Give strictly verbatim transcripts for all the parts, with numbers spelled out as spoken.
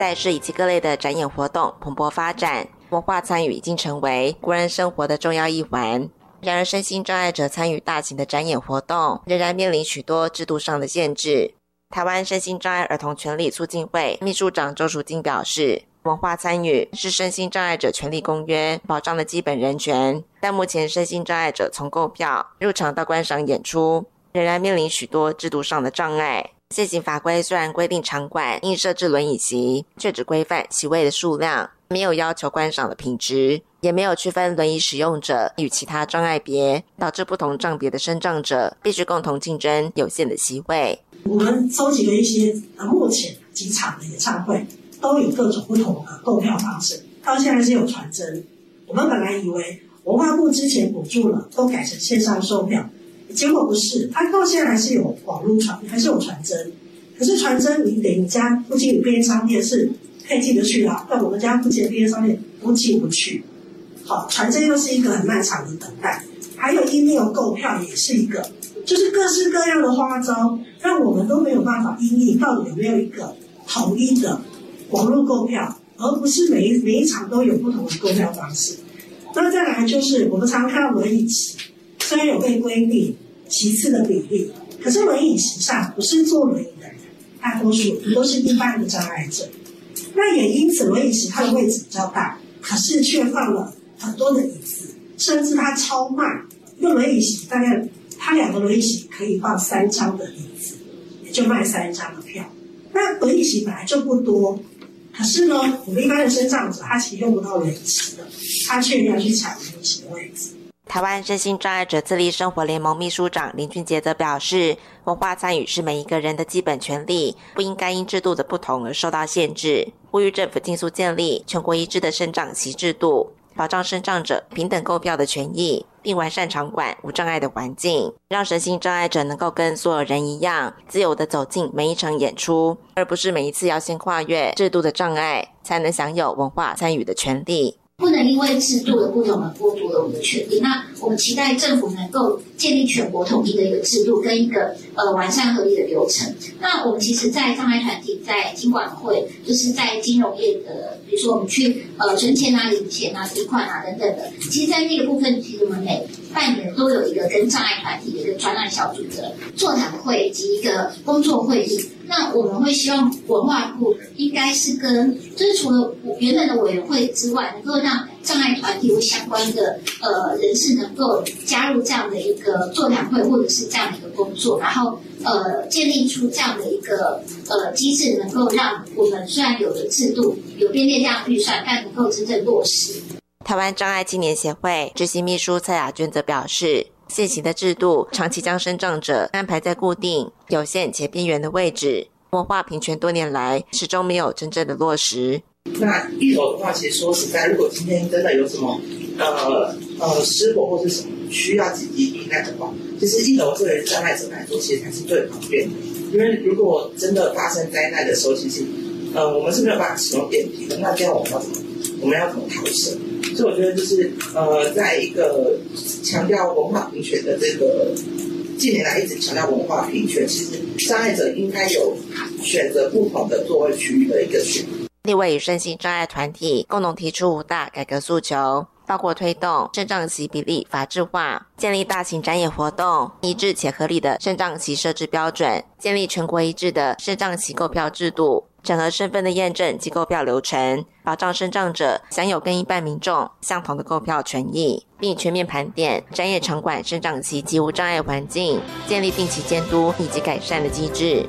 在市以及各类的展演活动蓬勃发展，文化参与已经成为国人生活的重要一环。然而，身心障碍者参与大型的展演活动，仍然面临许多制度上的限制。台湾身心障碍儿童权利促进会秘书长周淑金表示，文化参与是身心障碍者权利公约保障的基本人权，但目前身心障碍者从购票、入场到观赏演出，仍然面临许多制度上的障碍。现行法规虽然规定场馆应设置轮椅席，却只规范席位的数量，没有要求观赏的品质，也没有区分轮椅使用者与其他障碍别，导致不同障别的身障者必须共同竞争有限的席位。 我们收集了一些呃目前几场的演唱会都有各种不同的购票方式，到现在是有传真。我们本来以为文化部之前补助了都改成线上售票，结果不是，它到现在还是有网络传，还是有传真。可是传真你得你家附近有便利商店是可以进得去的，但我们家附近的便利商店都进不去。好，传真又是一个很漫长的等待，还有 email 购票也是一个，就是各式各样的花招，让我们都没有办法因应到底有没有一个统一的网络购票，而不是每一每一场都有不同的购票方式。那再来就是我们常看到轮椅席，虽然有被规定席次的比例，可是轮椅席上不是坐轮椅的人，大多数都是一般的障碍者。那也因此轮椅席它的位置比较大，可是却放了很多的椅子，甚至它超卖，一个轮椅席大概它两个轮椅席可以放三张的椅子，也就卖三张的票。那轮椅席本来就不多，可是呢，我们一般的身障者他其实用不到轮椅席的，他却要去抢轮椅席的位置。 台湾身心障碍者自立生活联盟秘书长林俊杰则表示，文化参与是每一个人的基本权利，不应该因制度的不同而受到限制，呼吁政府尽速建立全国一致的身障席制度，保障身障者平等购票的权益，并完善场馆无障碍的环境，让身心障碍者能够跟所有人一样自由地走进每一场演出，而不是每一次要先跨越制度的障碍才能享有文化参与的权利。 不能因为制度的不同而剥夺了我们的权利。那我们期待政府能够建立全国统一的一个制度跟一个呃完善合理的流程。那我们其实在障碍团体在金管会，就是在金融业的，比如说我们去呃存钱啊、领钱啊、提款啊等等的，其实在那个部分，其实我们每半年都有一个跟障碍团体的一个专案小组的座谈会以及一个工作会议。那我们会希望文化部应该是跟，就是除了原本的委员会之外，能够让障碍团体或相关的呃人士能够加入这样的一个座谈会或者是这样的一个工作，然后呃建立出这样的一个呃机制，能够让我们虽然有的制度有编列这样预算，但能够真正落实。 台湾障碍青年协会执行秘书蔡雅娟则表示，现行的制度长期将身障者安排在固定、有限且边缘的位置，文化平权多年来始终没有真正的落实。 那一楼的话，其实说实在，如果今天真的有什么呃呃失火或是什么需要紧急避难的话，其实一楼对于障碍者来说，其实才是最方便的。因为如果真的发生灾难的时候，其实呃我们是没有办法使用电梯的，那这样我们要怎么我们要怎么逃生？所以我觉得就是呃，在一个强调文化平权的这个近年来一直强调文化平权，其实障碍者应该有选择不同的座位区域的一个选择。 立委与身心障碍团体共同提出五大改革诉求，包括推动身障席比例法制化，建立大型展演活动一致且合理的身障席设置标准，建立全国一致的身障席购票制度，整合身份的验证及购票流程，保障身障者享有跟一般民众相同的购票权益，并全面盘点展演场馆身障席及无障碍环境，建立定期监督以及改善的机制。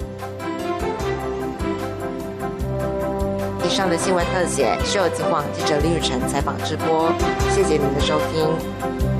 以上的新闻特写是由警广记者李雨辰采访直播，谢谢您的收听。